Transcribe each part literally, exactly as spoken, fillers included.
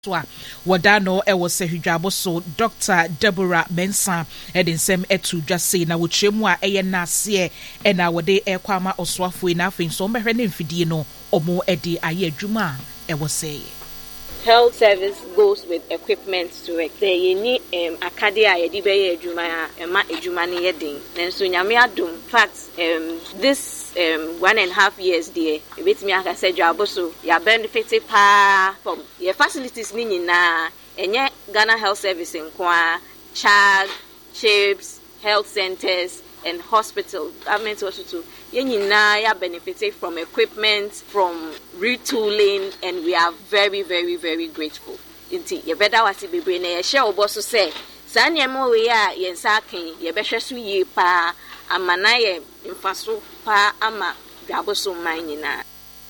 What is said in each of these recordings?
Swa Wadano ewo sehujabo so Doctor Deborah Mensah edin sem etu dwase na wotremu a eye na ase e na wode ekwama oswafo na afin so mbehwe ne mfidie no omo edi aye adwuma ewo say health service goes with equipment to work. There you need um akadia yedi be adwuma ema adwuma ne yedin. Nanso nyame adom fact um this um one and a half years there ebet me aka say dwabo so ya benefit pa from your facilities ni nyina enye Ghana Health Service nkwa child chips health centers and hospital government hospital ye nyina ya benefit from equipment from retooling and we are very very very grateful. Inti ye beda wasi bebre na ye share obo so say sa nyemo we ya ye nsa kan ye behwe so yi pa amana ye mfaso pa ama dwaboso man nyina.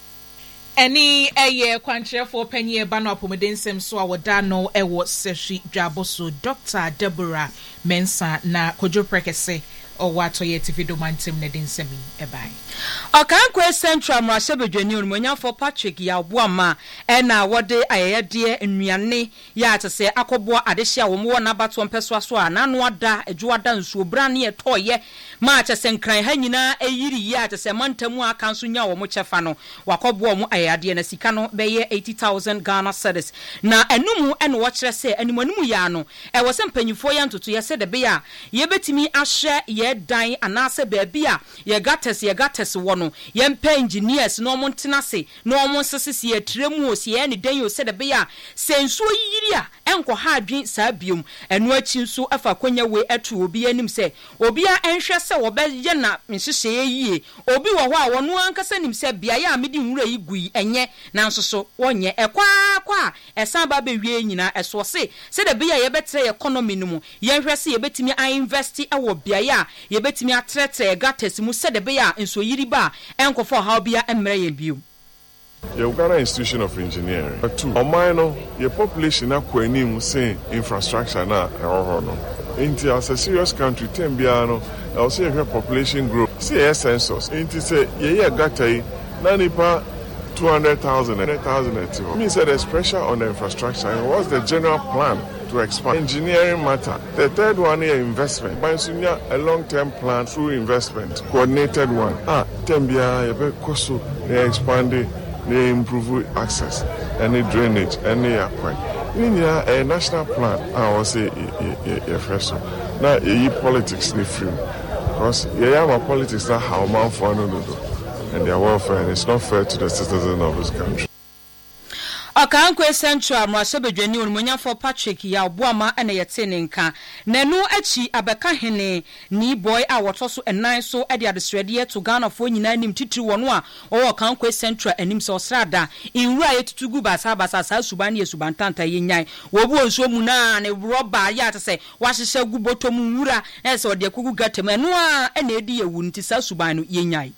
Any eye kwantrefo panye ba no apomedensem so a woda no ewo seshi dwaboso Doctor Deborah Mensah na Kojo Prekese o wato ye T V domantem na densemi ebai. Okankwe Central Mrasebedwani onmonyafo Patrick Yaboama e na wode ayeyede nnuane ya atese akoboa adehia wo mo na bato mpeso so a na no ada adwuada nsuo bra ne etoye ma atese nkran ha nyina eyiri ya atese mantamu aka nso nya wo mo chefa no wakoboa mo ayeyade na sika no beye eighty thousand Ghana cedis na enumu ene wo kire se animanimu ya no e wo se mpanyifo ya ntoto ye se de be ya ye betimi ahye ye dan anase baabi a ye gates ye gates wo no ye mpa engineers no mo ntenase no mo sesese ye tremu o se ye ne dan yo se de be ya sensuo yiri a enko ha adwen saa biom eno achi nso afa kwanya we atu obi anim se obi a enhwe se wo be ye na nhyehyeye yie obi wo ho a wono ankasa nim se bia ya amedi nwura yi gui enye na nso so wonye ekwa kwa esan ba be wie nyina eso se se de be ya ye betre economy no mu ye hwe se ye betimi a invest e wo bia ya ye betimi atrete gates mu se de be ya nso yiri ba enko for how bia emre ye bio. The Uganda Institution of Engineering. Two, Omaino, your population akwanim say infrastructure na eho no. Inti as a serious country tembiano, also your population growth. See a census. Inti say ye ye gatai na nipa two hundred thousand, one hundred thousand. Means that there's pressure on the infrastructure. And what's the general plan to expand? Engineering matter. The third one is investment. Bansunya a long-term plan through investment, coordinated one. Ah, tembia ye be koso they expand. They improve access, any drainage, any aqua. In here, a national plan, I will say, a first one. Now, you politics, they free. Because you have a politics that how man for no do, and their welfare, and it's not fair to the citizens of this country. Okankwe Central Mrasebedwani onmonyafo Patrick Yaboama ene yete ne nka nanu achi abeka hene ni boy a wotoso enan so e de adesrede to Ghana fo nyina nim titiri wono a o Okankwe Central anim so srada inwura yetutugu basa basa sa suban ye subantanta yenyan wo bu onso mu na ne roba ya atese wahyehyɛ gu botom nwura na se ode akugu gatem enu a ene edi yewu nti sa suban no yenyan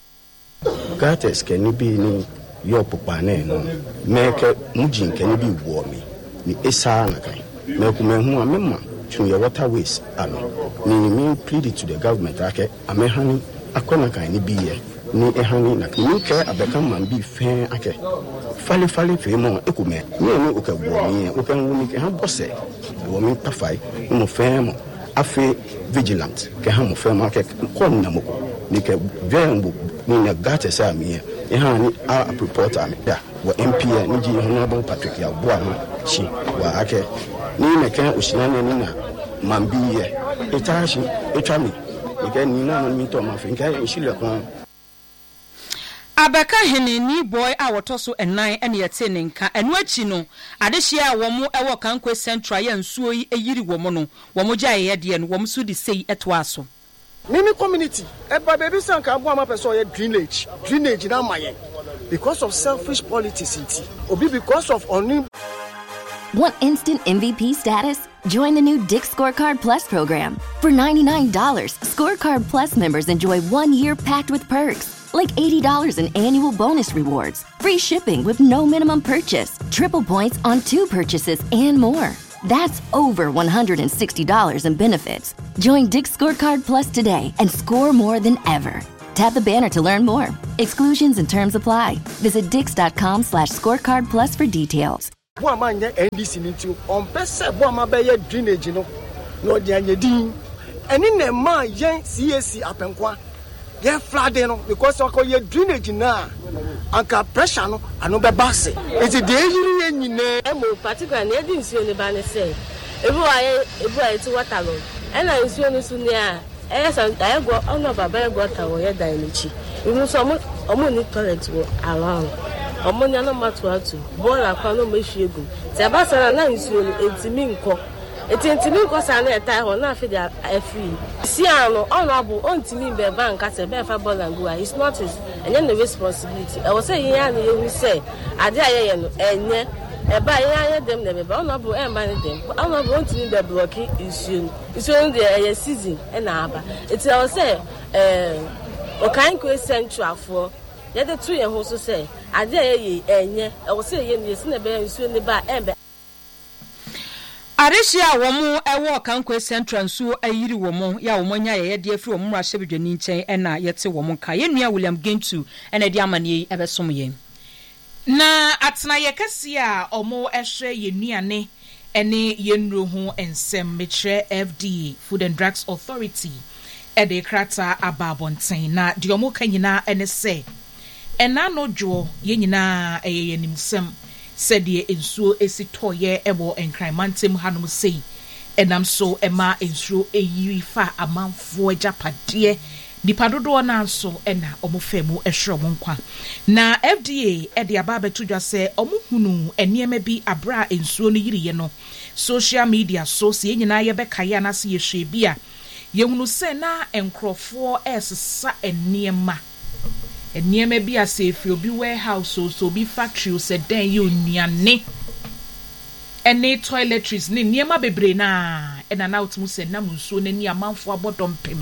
gates keni bi ni yo popane no meke mujin keni bi wo mi ni esa na kai me ku me hu amema tun your waterways ame ni me plead to the government ake amehani akona kai ni bi ye ni ehani na ni ke abeka man bi fe ake fale fale fe mo ekume ni ni o ka wo mi o kan wo mi ke ha bose wo mi pafai mo fe mo afi vigilant ke ha mo fe mo ake kon na mo ni ke vembo ni na gata sa mi e ha ni a report am da wo M P ni ji honorable Patrick Yaboama chi wa ake ni me kan osina ni na mambiye etashi etwami e ke ni na no mi to ma fin kan shile kon abeka hene ni boy a wotoso enan ene yete ne nka enu achi no adehia wo mo ewo Kankwe Central ya nsuo yi eyiri wo mo no wo mo gya ye de no wo mo so di sei eto aso Mimi community, eba baby sanka abu ama person ye drainage, drainage na maye because of selfish politics inti. Obi because of only. Want instant M V P status? Join the new Dick Scorecard Plus program. For ninety-nine dollars, Scorecard Plus members enjoy one year packed with perks, like eighty dollars in annual bonus rewards, free shipping with no minimum purchase, triple points on two purchases, and more. That's over one hundred sixty dollars in benefits. Join Dick Scorecard Plus today and score more than ever. Tap the banner to learn more. Exclusions and terms apply. Visit dix dot com slash scorecard plus for details. Boama nye N D C nti on pese boama be ye drainage no no de anye din eni na ma yen C A C apenkwa ye flooding no because o ye drainage na anka pressure no ano be basse eti de yiri ye nyine e mo particular na edi nsuo ne ba ne say ebu aye ebu aye ti water lo e na nsuo no su ne a e san aye go ono baba e go ta wo ye dan nichi imu so mo omo ni toilet wo around omo nya no matu atu ball akwa no mehwie gu ti abasa na nsuo no entimi nko eti entimi nko sa na etai ho na afi da afi si ano ono bu ontimi be bank ase be fa ball and go it's not his enye no responsibility e was say yan ye hu say ade aye no enye e ba yan ye dem na be ba ono bu e ba ne dem ono bu ontimi be block nsuo nsuo no de ye season e na aba eti I was say eh o kan ko central for ye de tu ye ho so say ade aye enye e was say ye ne se na be nsuo ne ba e be Arishia womu ewo kankwe central nsu ayiri womu ya womonya ye de afri womu ra hyebedwani nchen ena yete womu ka ye nua William Gentu ena de amane ebesom ye na atena ye kase a omo ehwe ye nuane ene ye nro ho ensem metre F D A Food and Drugs Authority e de krata ababonten na de omo kanyina ene se ena no dwo ye nyina eye nimsem said ye ensuo esi toye ebo enkraimantem hanom sei enam so ema ensuo eyiri fa amanfo agapade nipa dodo na nso ena omofemu ehwe omonkwa na F D A e de aba betudwa se omohunu eniema bi abra ensuo no yiriye no social media so se nyina ye bekaya na se ye hwe bia ye hunu se na enkrofo esesa eniema eniema bi asefri obi warehouse so obi factory se den ye onuane ene toiletries ne niema bebre na ena na otumu se na munsuo na ni amanfo abodompem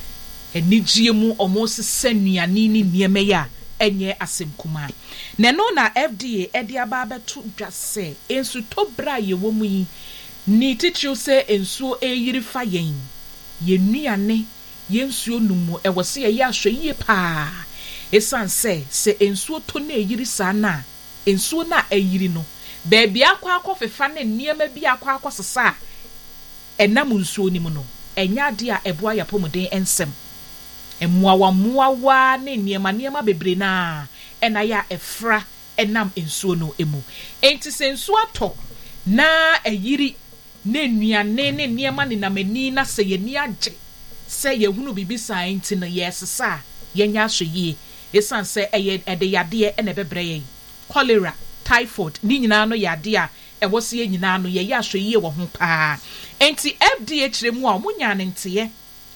enijie mu omo sese nuane ni niema ya enye asemkuma na no na F D A e de aba beto dwase ensu to bra ye wo mu yi ni titru se ensuo eyiri fa yen ye nuane ye nsuo numu e wose ye ya hwe ye pa esan se se ensuo to na eyiri sana ensuo na eyiri no beebi akwa akofefa na niema bi akwa akosesa enam nsuo ni mu no enya de a eboa ya pomuden ensem emuawa muawa ne niema niema bebre na ena ya efra enam ensuo no emu enti se nsuo ato na eyiri ne nuane ne niema ne namani na se ye ni age se ye hunu bibisa enti no yesesa yenya hweye esan se eye ede yade ene bebre ye cholera typhoid ni nyina no yade a ewo se ye nyina no ye ya hweye wo ho pa enti F D A kiremu a omunya ne nteye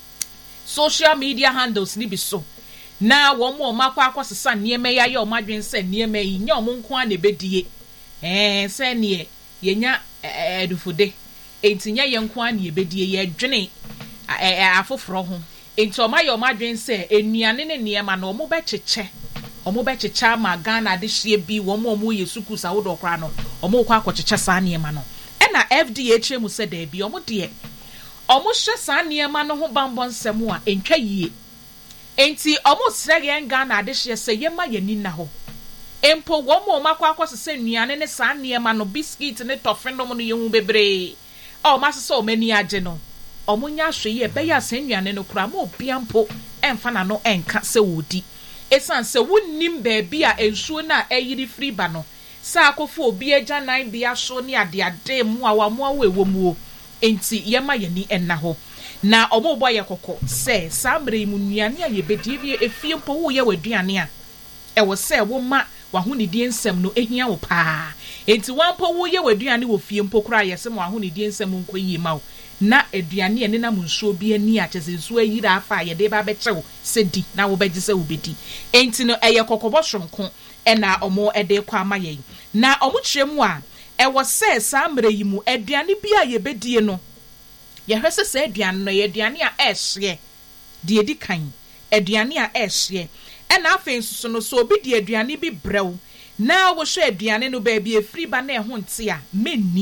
social media handles ni bi so na wo mo makwa akwasesa niema ya ye omadwen se niema yi nya omonko a na bedie eh se ne yenya edufude enti nya ye nko a na bedie ye dwene afoforo ho enti o ma ye omadwen se enuane ne niema na omo be cheche omo be checha ma Ghana de hie bi wo mo omo yesuku sa wo do kra no omo kwa akocheche sa niema no e na F D A chemu se da bi omo de omo hye sa niema no ho bambon semu a entwa yie enti omo srege Ghana de hie se yema yani na ho empo wo mo makwa akosese nuane ne sa niema no biscuit ne tofendom no yehu bebre o ma se o mani age no omunya hweye be ya sennuane no kura ma obiampo emfa na no enka se wodi esan se wonnim ba bia ensuo na eyiri free ba no sa akofo obi agya nan bia so ne ade ade mu awa mu awa ewo mu enti yema yani enna ho na omobo ye kokko se samre mu nuane a yebedie bi efiempo wo ye waduane a ewo se wo ma wahonidi ensem no ehia wo pa enti wampo wo ye waduane wo fiempo kura yesem wahonidi ensem nko yi ma wo na eduane ene na munsuo bi ani a kyese nsuo ayira afa ye de ba bechew sedi na wo beji se wo bedi enti no eye kokobo shonko ena omo ede kwa amaye na omo kyeremu a ewo se samre yi mu eduane bi a ye bedie no ye hwese se eduane no ye eduane a ehye de edi kan eduane a ehye ena afa nsuso no so obi de eduane bi brew na wo hwe eduane no ba bi efri ba na ehho nte a menni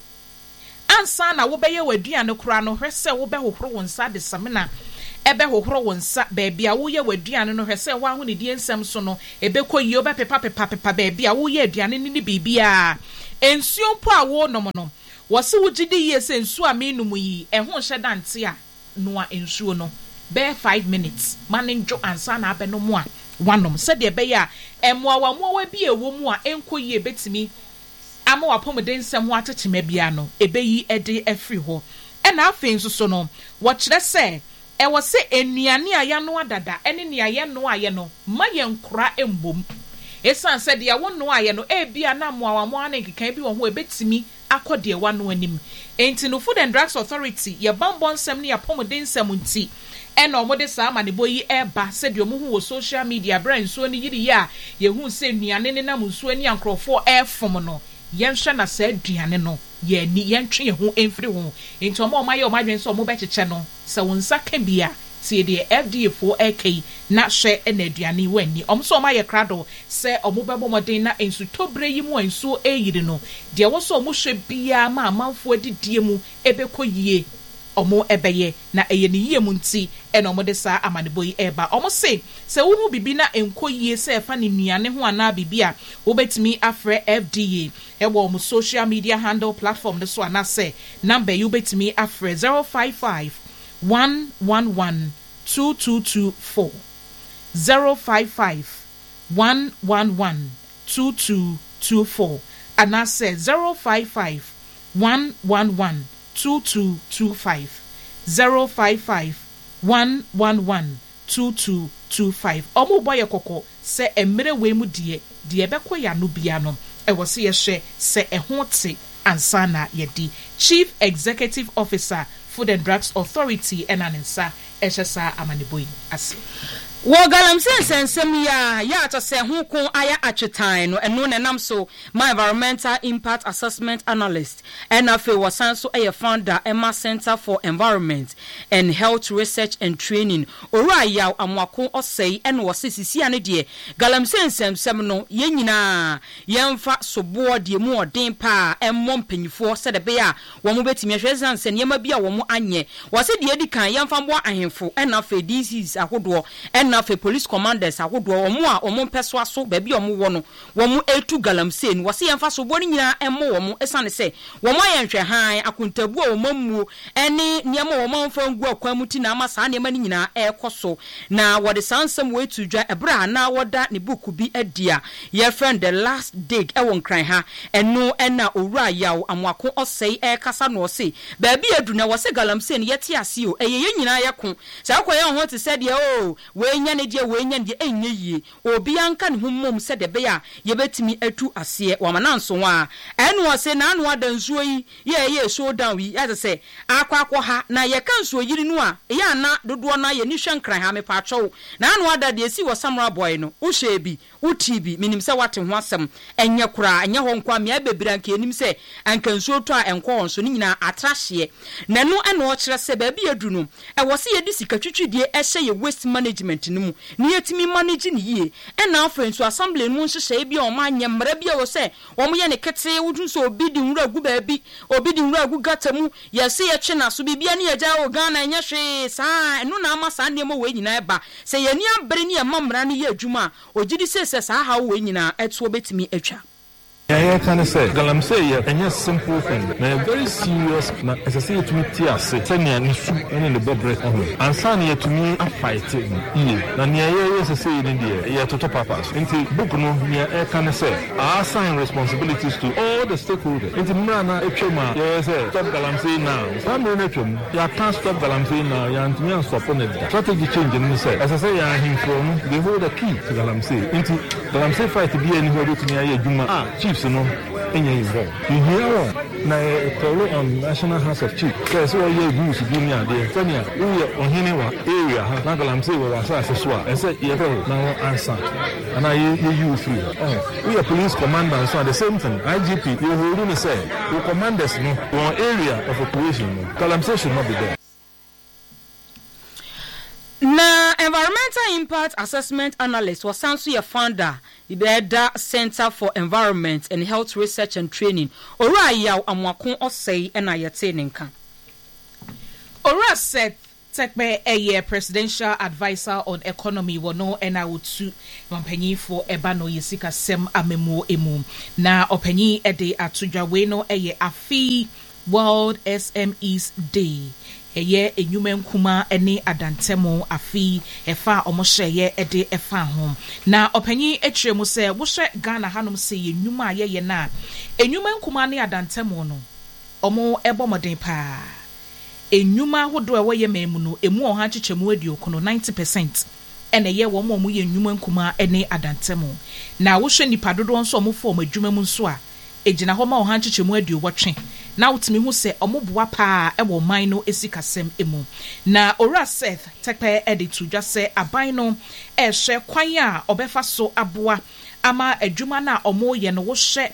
ansa na wo beye waduane kura no hwese wo be hohoro wonsa de samena ebe hohoro wonsa ba bia wo ye waduane no hwese wo ahonidi ensem so no ebe koyi obe pepa pepa pepa ba bia wo ye aduane ni bibia ensuo mpo a wo nom no wɔse wogidi yie sɛ nsuo a menum yi ɛho hyɛ dante a noa nsuo no bɛɛ five minutes manenjo ansa na abɛ no mu a wanom sɛdeɛ bɛyɛ a ɛmoawa moawa bi ɛwɔ mu a ɛnkɔ yie betimi ama wapɔmuden nsɛm ho atetema bia no ɛbɛyi ɛde ɛfiri hɔ ɛna afei nso so no wɔkyerɛ sɛ ɛwɔ sɛ enuane a yɛano adada ɛne nea yɛno ayɛ no ma yɛn kora embom esan sɛ deɛ wɔno ayɛ no ebia na moawa moa na nkeka bi wɔ ho ɛbɛtimi akɔ deɛ wano anim enti no Food and Drugs Authority yɛ bambɔ nsɛm ne yɛpɔmuden nsɛm nti ɛna ɔmo de saa amanebo yi ɛba sɛdeɛ ɔmo hu wɔ social media bra nsuo ne yiri yɛ a yɛhu sɛ nnuane ne nam nsuo ne ankorɔfoɔ ɛfom no yɛnhwɛ na saa aduane no yɛni yɛntwe yɛn ho ɛmfiri ho nti ɔmo ɔmo ayɛ ɔmo adwene sɛ ɔmo bɛkyekyɛ no sɛ wɔn nsa ka bi a tie deɛ F D A foɔ ɛka yi na hwɛ ɛna aduane wɔ ani ɔmo sɛ ɔmo ayɛ krado sɛ ɔmo bɛbɔ mmɔden na nsutɔbere yi mu a nsuo ɛyiri no deɛ wɔ sɛ ɔmo hwɛ biara ma amanfoɔ adidie mu ɛbɛkɔ yie ɔmo ɛbɛyɛ na ɛyɛ ne yie mu nti ɛna ɔmo de saa amanebo yi ɛba ɔmo se sɛ wohu bibi na ɛnkɔ yie sɛ ɛfa ne nnuane ho anaa bibi a wobɛtumi afrɛ F D A ɛwɔ ɔmo social media handle platform no so anasɛ number yi wobɛtumi afrɛ zero five five one one one two two two four zero five five one one one two two two four anasɛ zero five five one one one two two two five zero five five one one one two two two five. Omo boye koko se emere we mu die die beko ya no bia no e wo se ye hwe se eho te ansa na yedi. Chief Executive Officer Food and Drugs Authority enanensa ehesa amaneboyi ase. Wo galamsen sensem ya ya to se hu kon aya atwetan no eno ne nam so my environmental impact assessment analyst and afi wasan so e founder Emma Center for Environment and Health Research and Training ora yaw amwako osei en wo sisisi ane de galamsen sensem no ye nyina yemfa sobo de mu odin pa emmom panyifo se de be a wo mo betimi hwezan se ne ma bia wo mo anye wo se de edi kan yemfa bo ahemfo en afi disease ahodo en afi police commanders ahodo omo a omo peso aso ba bia omo wo no wo mo etu galamse ni wo se yemfa sobo ni nyina emmo wo mo esane se wo mo ayenhwe han akontabu a wo mamu ene niam wo mo mfa ngu akwan muti na ama saa niam ni nyina ekoso na wo de sansem we etu dwa ebra na woda ne book bi adia your friend the last dig e won kran ha eno ena owura yaw amwako osei e kasa no se ba bia edu na wo se galamse ni yete ase o eye nyina yeko sa akoye ho te se de o we nya ne de we nya de enye yie obi anka ne hummom se de be ya ye betimi atu ase wa mananso wa eno o se na anu adansuo yi ye ye show down wi ya se akwa akwa ha na ye kansuo yiri nu a ye na dodo na ye ni hwe nkran ha me pa atwo na anu ada de esi wo Samurai boy no wo hwe bi wo T V minim se wate ho asem enye kura enye ho nkwa me abebira nka enim se ankansuo to a enko won so ni nyina atrahye na no eno o kire se ba bi edu no e wo se ye di sika twitwidie e hye ye waste management no mu ni yetimi manage ni yie ena afenso assembly no nhyehyɛ bi o ma nyemra bi wo se wo mo ye ne kete wudun so obi di nwura gu ba bi obi di nwura gu gata mu ye se ye twe na so bibia ne ye gya o Ghana enye hwe saa eno na ama saa ne mo we nyina eba se ye ni abere ne ye mamra ne ye adwuma ogidi se se saa ha we nyina eto betimi atwa. I can say, Galamsey, and yes, simple thing. Now, very serious, as I say to me, Tias, Tanya, Nisu, and the Bobre, and Sanya to me, a fighting. Now, near years, I say in India, yeah, to top papas. Into Bukno, near I can say, I assign responsibilities to all the stakeholders. Into Mrana, Echoma, yes, stop Galamsey now. Some Renachum, you can't stop Galamsey now, you and me stop on it. Strategy change, and you say, as I say, I him from, they hold the key to Galamsey. Into Galamsey fight to be anywhere to near Juma. Ah, Chief. No, in your involved. You hear now, call on National House of Chiefs. That's why you use to be near there. Tanya, we are on Hinewa area. Nagalam say, well, I said, I said, you now answer. And I hear you free. Oh, we are police commanders, so the same thing. I G P, you will really say, you commanders, no, one area of operation. Galamsey should not be there. Na environmental impact assessment analyst was also your founder the Center for Environment and Health Research and Training ora yaw amwako osei na yete nenka ora set Tekbe a presidential advisor on economy wono ena wotu mampanyi for eba no yesika sem amemo emu na opanyi ede atudwa we no eye afi World S M Es Day eye enyume nkuma ene adantemo afi efa omohye ede efa ho na opanyi ekyeremu se wo hye Ghana hanom se enyuma ye na enyume nkuma ne adantemo no omo ebomoden pa enyuma hodo ewo ye memu no emu oha chichemu adiokono ninety percent ene ye wo mo ye enyuma nkuma ene adantemo na wo hye nipa dodo nso omo fo adwuma mu nso a ejina ho ma oha chichemu adio wotwe na utimi hu se omoboa pa ewo man no esikasem emu na ora Seth Tekpe editu dwa se aban no ehwe kwan a obefa so aboa ama adwuma na omo ye no wo hye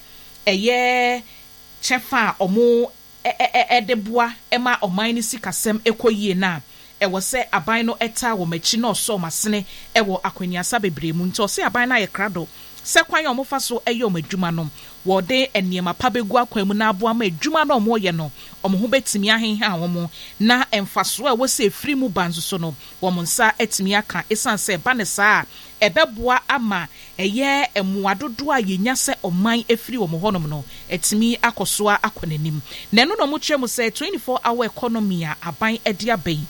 eye chefa omo edeboa ema oman ni sikasem ekoyie na ewo se aban no eta wo machi na oso masene ewo akwaniasa bebre mu nti o se aban na ye krado se kwan omo fa so eye omadwuma no wo de eniema pa begu akwan mu na aboa ma adwuma na omo ye no omo ho betimi ahenha wo na emfaso a wo se free mu banzo so no wo nsa etimi aka esanse ba ne saa ebeboa ama eye emuadodo a yenya se oman efiri wo honom no etimi akosoa akonanim na eno no mo kyeremu se twenty-four hour economy a aban edi abai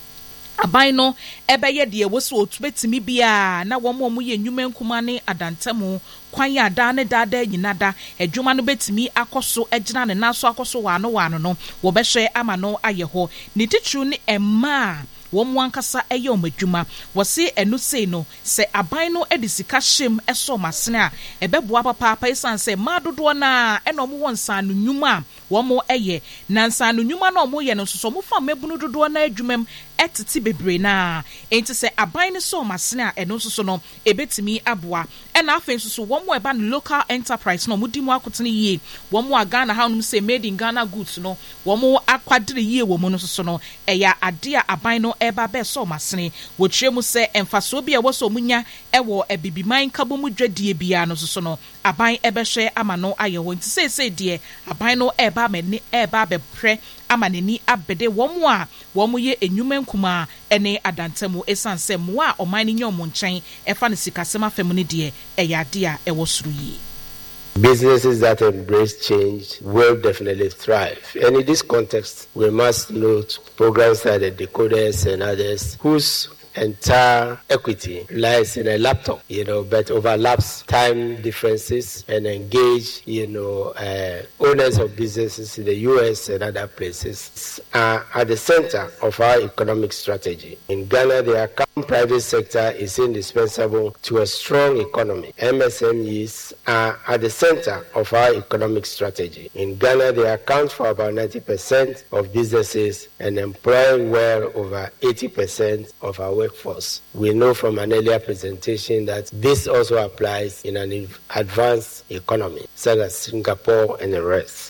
aban no ebeye de wo so otubetimi bia na wo mo ye nnwuma nkuma ne adantemu kwan ya da ne dada nyinada adwuma no betimi akoso egina ne naso akoso wano wano no wo behwe ama no ayeho ne titru ne emma wom wankasa eye omadwuma wose enu sei no se aban no edisika hyem eso masene a ebeboa papa pa isanse madodo na eno mo wonsa no nnwuma wom eye nansa no nnwuma na omo ye no soso mo fa mebunu dodo na adwumam etiti bebre na enti se aban ne so masene a eno soso no ebetimi aboa ena afen soso wom eba no local enterprise no mudi mu akotene yie wom a Ghana ha no se made in Ghana goods no wom akwadire yie wom no soso no eya ade a aban no eba be so masene wo kyeremu se emfaso bia wo so munya ewo ebibiman kabo mu dwadie bia no soso no aban ebehwe ama no aye ho nti se se de aban no eba mani eba bepre ama nani abede wom a wom ye enyuma nkuma ene adantemu esanse mo a oman ni nyom nchen efa ne sikasema fam ne de eya de a ewo suru yi. Businesses that embrace change will definitely thrive. And in this context, we must note programs like the Decoders and others whose entire equity lies in a laptop, you know, but overlaps time differences and engage, you know, uh, owners of businesses in the U S and other places are at the center of our economic strategy. In Ghana, the account private sector is indispensable to a strong economy. M S M Es are at the center of our economic strategy. In Ghana, they account for about ninety percent of businesses and employ well over eighty percent of our workforce. We know from an earlier presentation that this also applies in an advanced economy, such as Singapore and the rest.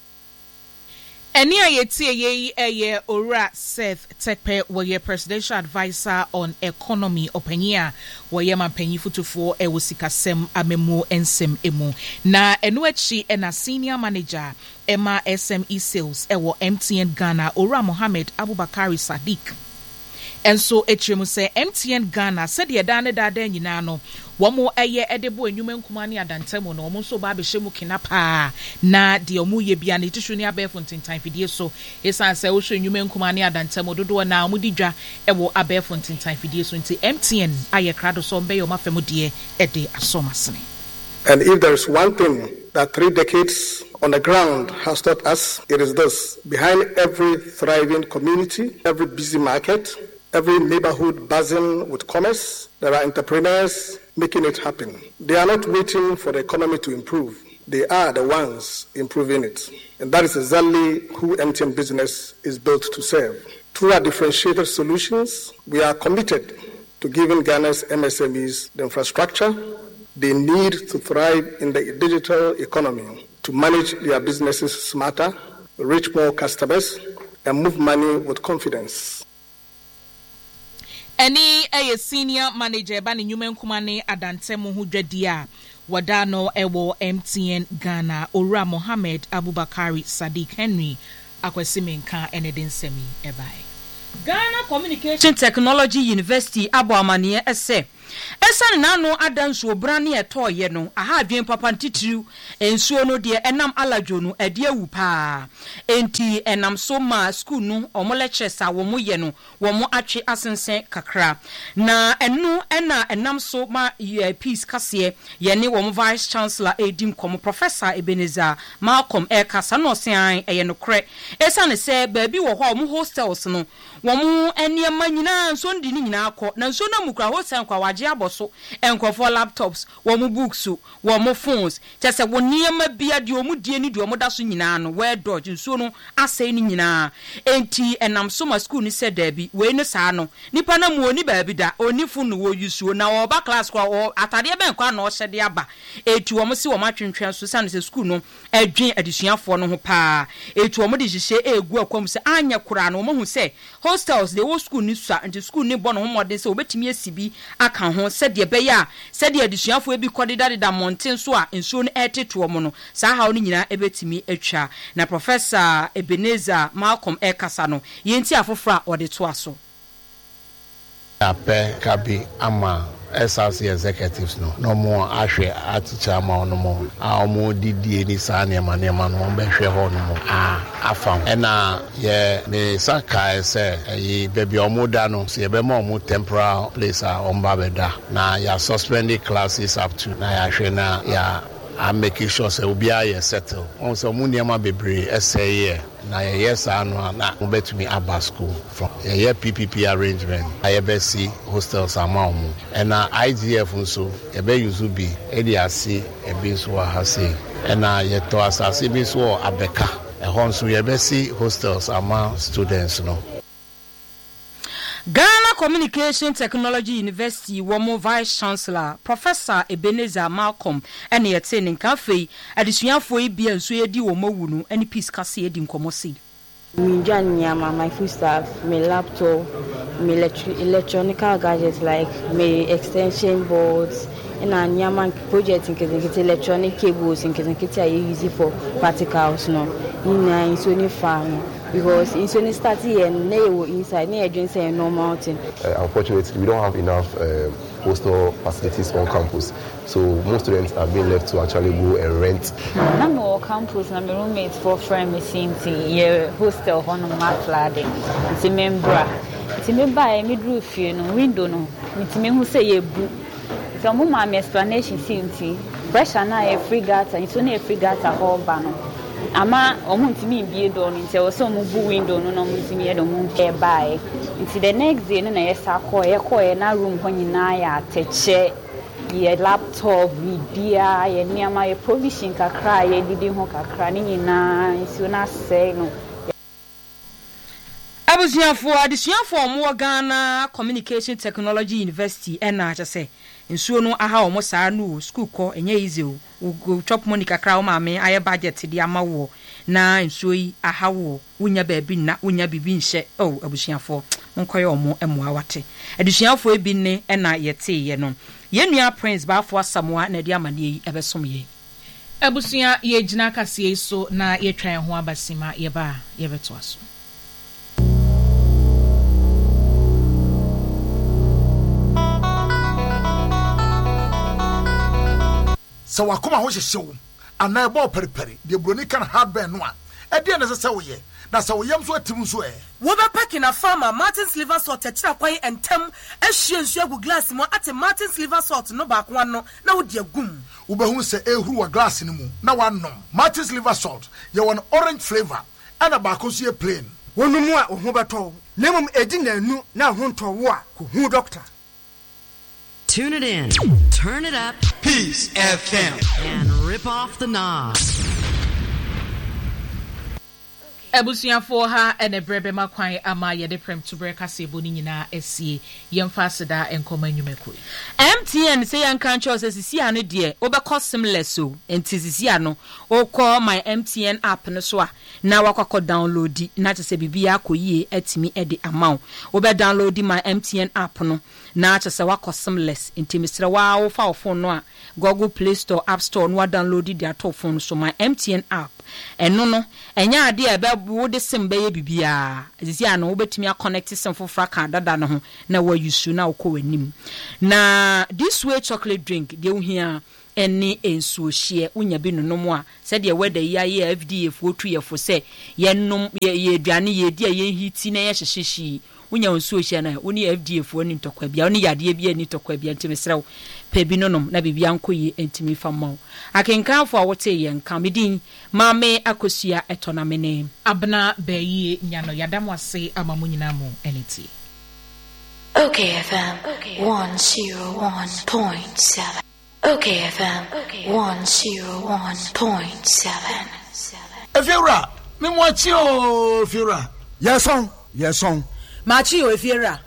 Eni ayeti ye eye Ora Seth Tekpe woye presidential advisor on economy openya woye mampanyi futufo e wosikasem amemu ensem emu na enu achi ena senior manager Emma S M E sales ewo M T N Ghana Ora Mohammed Abubakari Sadiq. And so etremu se M T N Ghana said ye dane dada nyina no womo eye edebo enyuma nkuma ne adantemo no womo so ba behemu kinapa na de omu ye bia ne tishu ne abefo ntintan fidie so esan se wo hwe enyuma nkuma ne adantemo dodo na omudi dwa ewo abefo ntintan fidie so nti M T N aye krado so mbe yo mafemu de ede asomasene. And if there is one thing that three decades on the ground has taught us, it is this: behind every thriving community, every busy market, every neighborhood buzzing with commerce, there are entrepreneurs making it happen. They are not waiting for the economy to improve. They are the ones improving it. And that is exactly who M T N Business is built to serve. Through our differentiated solutions, we are committed to giving Ghana's M S M Es the infrastructure they need to thrive in the digital economy, to manage their businesses smarter, reach more customers, and move money with confidence. Any a senior manager bani nyume nkumane adantemu hudwedia wadano ewo M T N Ghana Ora Mohammed Abubakari Sadiq Henry akwesimenka enedinsemi ebai. Ghana Communication Technology University abo amane ese Esan nano adanso brane etoye no aha adwen papa ntitiriu ensuo no de enam alajo no ade awu pa enti enam so ma school no omo lectures a wo mo ye no wo mo atwe asensen kakra na enu ena enam so ma peace kase ye ne wo mo vice chancellor edim komo Professor Ebenezer Malcolm Ekasa no sean eye no kre esan se baabi wo ho mo hostels no wo mo eniema nyina nso ndi ni nyina akọ na nso na mukra hostel kwa waje aboso enkofo laptops wo mo books wo mo phones chese wo niema bia de omu die ni de omu da so nyina no we dodge nso no asai ni nyina enti enam so ma school ni se dabi we ne saa no nipa na mu oni baabi da oni fu no wo yusuo na wo ba class kwa atade ben kwa na o hyede aba eti wo mo si wo ma twentwen so sa no se school no adwen adesuafo no ho pa eti wo mo de hihye egu akwam se anya kura no wo mo hu se hostels de wo school ni so enti school ni bo no ho modern se obetimi asibi aka ho se de be ya se de adesuafo e bi kodida da mountain so a ensuo no eteto mo no sa ha no nyina ebetimi atwa na Professor Ebenezer Malcolm Ekasa no yenti afofra ode to aso ape kabi ama S R C executives no no more ahwe aticha ma no mo a omo didie ni sa ne ma ne ma no be hwe ho no mo a afam ena ye me saka ese yi baby omo da no se be ma omo temporal place a omba be da na ya suspended classes up to na ya hwe na ya I'm making sure say obi aye settle on so mu niam bebre essay na ye yes anu na mo betumi aba school from ye P P P arrangement aye be see hostels amount and na I G F nso ye be use bi e dey ase e be so ha say and na ye to asase bi so abeka e hon so ye be see hostels amount students no. Ghana Communication Technology University womo Vice Chancellor Professor Ebenezer Malcolm ene yete ne nkafe adesuafo e bia nso yedi womo wu no ene peace kase yedi nkomosi me nyama my food stuff my laptop my electronical gadgets like my extension boards and nyama project nkete electronic cables nkete I use for practicals no in so ni farm because in so start here na inside na agent say normal thing. Uh, unfortunately, we don't have enough uh, hostel facilities on campus, so most students are being left to actually go and rent. Na mo campus na my roommates for friend me sinti ye hostel hono ma flooding. Nti membra. Nti me buy me drew fie no window no. Nti me hu say ye bu. Nti mo ma me explanation sinti. Pressure na e free gata, nti na e free gata ho ba no. Ama omuntimi bie do no nti so mu bu window no no muntimi e do mu e buy nti the next day no na yesa ko e ko e na room ho nyina ya teche ye laptop media ye niama ye provision kakra ye didi ho kakra ni nyina nti na say no abusuafo adesuafo omo Ghana Communication Technology University ena acha say nsuo no aha omo saa no school ko enye easy o go chop money kakra o ma me aye budget di amawo na nsuo yi aha wo wonya baabi na wonya bibi nhye o abusuafo nkoye omo emoa wate adesuafo ebi ne ena yete ye no yenua Prince Bafo Samoa na di amane yi ebesom ye abusua ye gina kase so na ye twan ho abasima ye ba ye beto aso. So wakoma ho hyehyew ana ebo periperi de broni kan hardware no a e de na se wo ye na se wo yam so atim so e wo be packing na farmer Martin's liver salt techira kwan entem ahye nsu agu glass mo ate Martin's liver salt no ba kwa no na wo de agum wo be hu se ehuru wa glass ni mu na wanom Martin's liver salt ye won orange flavor ana ba ko so ye plain wonu mu a ho beto lemum edi na anu na ho nto wo a ko hu doctor. Tune it in, turn it up, Peace F M, and rip off the knob. Ebusuafo ha ene brebe makwan ama ye de prem to break asebo ni nyina esie yemfa seda enkoma nwumeku M T N say yan kan cho sisi ane de obekọ seamless so enti sisi ano okọ my M T N app no so a na wakọ download na chese bibia akoyie atimi e de amount obe download my M T N app no na chese wakọ seamless enti misra wa wo fa phone no a Google Play Store, App Store no download the ato phone so my M T N app ɛno no ɛnya ade a ɛbɛ wode sim bɛyɛ bibia ɛsisi ano wobɛtumi a connect sim fofra ka dada no ho na wa use na wokɔ w'anim na this way chocolate drink de wo hia ɛne ensuo hye unya bi nonom a sɛ de weda yi aye F D A fo tu ye fo sɛ yennom ye aduane ye di a ye hiti na ye hyehyehi unya ensuo hye na oni F D A fo ni ntokwa bia oni yade bia ni ntokwa bia ntimi srew pe bi nonom na bibia nkoyi ntimi famaw akenkanfo a wote ye nka medin maame akosua etona mene abna bayi nyano yadam wase amamu nyina mu eniti Okay F M okay. one oh one point seven Okay F M one oh one point seven. Efiura, me mwachi o Efiura. Yes on, yes on. Machi o Efiura.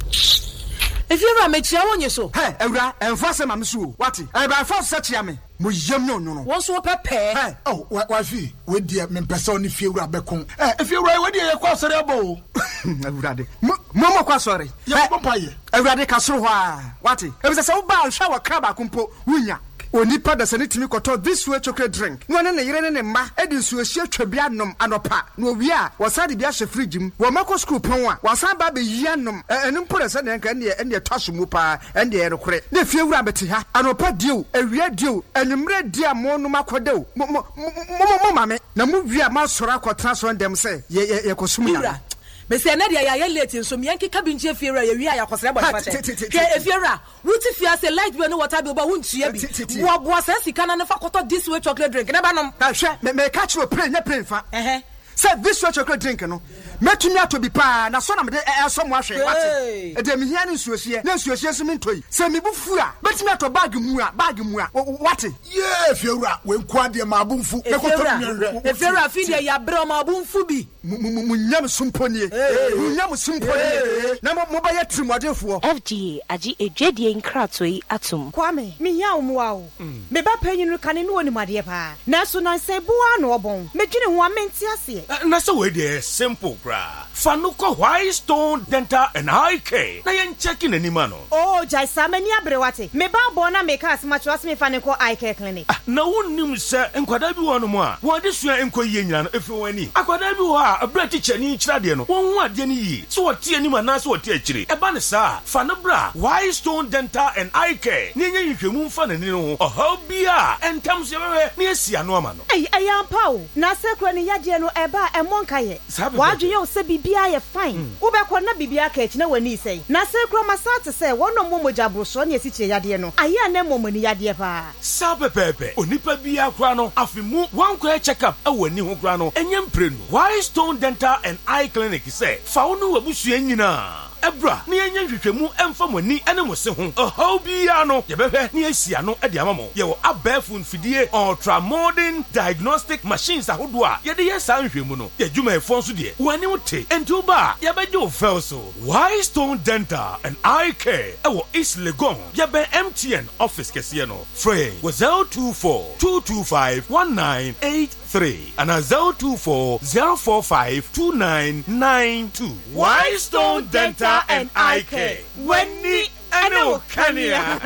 Efiura me chia wonye so. Hey, Ewura, enfase ma msu. Wati? E ba enfase se chia me. Mo yem no no no. Won so pepe. Hey, oh, wa fi, we die me pese oni Efiura bekon. Eh, Efiura we die ye kwa sori abo. Ewura de. Mo mo kwa sori. Ye papa ye. Ewura de ka soro ho a. Wati? E bi se wo ba hwa wa kraba kumpo wunya. Onipa da sane timi koto this way chocolate drink no ne ne yere ne ne ma edi nsuo hie twabia nom anopa no wi a wasade bia hye fridge m wo mako school pon a wasan ba be yia nom enu mpore se ne nka ne ne twaso mu pa ende ye rekore ne fie wura beti ha anopa dio awia dio enumre dia mo no makodew mo mo mo mame na mu wi a ma sora kotra so ndem se ye ye kosum na Mesi na dia ya late nso me yanke kabinje Efiura ye wi a yakosere body pate ke Efiura wuti fia se light bi no water bi oba huntua bi wo bo asa sika na fa koto this way chocolate drink na ba nom ka hwe me me catch we play nya play fa eh say this way chocolate drink no metumi ato bi pa na so na me de eso mo ahwe wate e de me hia ne nsuohie na nsuohie so me ntoi se me bu fu a metumi ato bag mu a bag mu a wate ye Efiura we nkwa de ma abunfu me koto nyanhwe Efiura fi de ya bre ma abunfu bi munyam sumponie munyam sumponie na mo ba ya trimodefo F D A agi edwedie nkratoi atom kwame me hia omwa o me ba panyinu kane no oni made pa na so na se bua no obon medwene ho amenti ase na so we dey simple bra fanuko White Stone Dental and Eye Care na yen checking anima no oh jai samani abrewate me ba bo na me ka asma cho asme faniko Eye Care clinic na wonnim se enkwada bi wono mo a wo de sua enkoyie nyina no efi wani akwada bi wo a abra teacher ni kyira de no won hu ade ni yi so wote anima na so wote akire e ba ne sa fanubra White Stone Dental and Eye Care ni nya nhwehwemu mfa na ni no ho oha bia entam so yebehwe ni asia no ama no ei ayampa o na sekro ni yade no eba e monka ye wadwe yo se bibia ye fine wo be ko na bibia ka echi na wani sei na sekro masate se wono momoja broso na esiche yade no aya na momani yade pa sabe pepe onipa bia kra no afimu wan kwa check up e wani ho kra no enyem prenu White Stone Dental and Eye Clinic say fa wonu wabusua nyina ebra na yenye hwehwemu emfa mani ene mo se ho ohaw bia no ye behwe na asia no e de amamo ye wo abafun fidie ultra modern diagnostic machines ahodo a ye de ye san hwehmu no ye dwuma efo nso de wani wote enti ba ye beje o fel so White Stone Dental and Eye Care e wo East Legon ye be M T N office kese no free was zero two four two two five one nine eight three and a zero two four zero four five two nine nine two. White Stone Dental and Eye Care. Wenni eno kania.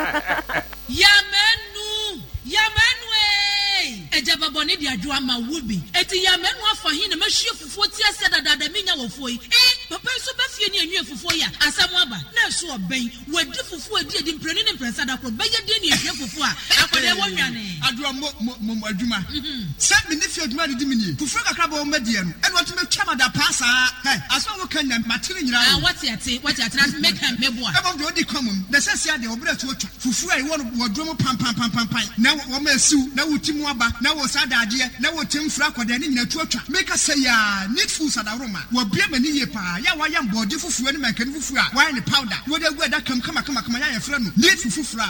Yamenu, yamenu eh. Eja baboni di adwa ma wubi. Eti yamenu afahin na mahie fufuo ti ase dada da menya wofoi. Eh, papa so be fie ni enwe fufuo ya. Asam aba. Na so oben. Wadi fufuo adi adi mpreni ni mpresa da kro. Beye di ni ehwe fufuo a. Akwade wo nwane. Adwa mo mo adwuma. Se me ne fie adwuma di mini. Fufuo kakra ba wo medie no. Eno to me twama da pasa. Hey, asam wo kan na matire nyira. Ah, what yate? What yate? Na make am mebo a. Ebo de odi komum. Na se sia de obra to otwa. Fufuo ai wo wodwo mo pam pam pam pam pam. Na wo ma siu, na wo timu aba. Na wo sadade na wo temfra kwada ni nyina tuatwa make say ya need food sadaroma wo bia mani ye pa ya wa ya mbode fufuo ni manka ni fufuo a wa ni powder wo de gu da kam kama kama kama ya ya fra no need fufuo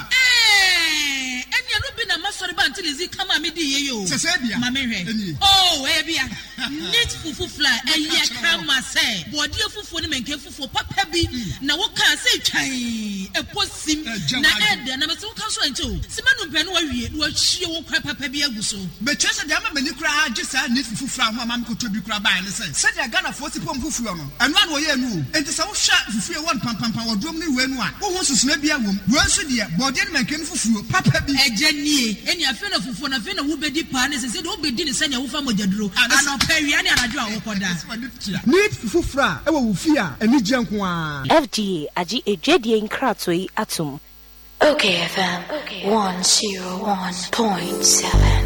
eh enya no bi na masori ba ntili zi kama me di ye yo sese bia ma me hwe oh eh bia need fufuo eh ye kama say bode fufuo ni manka fufuo papa bi na wo ka say twan e posim na ed na me so kan so ancho simanu mpe no wa wie no wa hie wo kwa papa bi aguso betwese de ama mani kura agisa need fufuo ho ama me ko tobi kura ba ne say se de Ghana fo tipom fufuo no eno an wo ye nu enti se wo hwa fufuo won pam pam pam wodom ni we nu a wo ho susuna bia wom wo nso de bode ni manka fufuo papa bi eje nie eni afi na fufuo na afi na wo bedi pa ne sese de wo bedi ne senya wo fa mojaduro anopa wia ne anadwo a wo koda need fufura e wo wo fi a eni gye nko a F G A agi edwedie nkrato yi atom Okay F M one oh one point seven.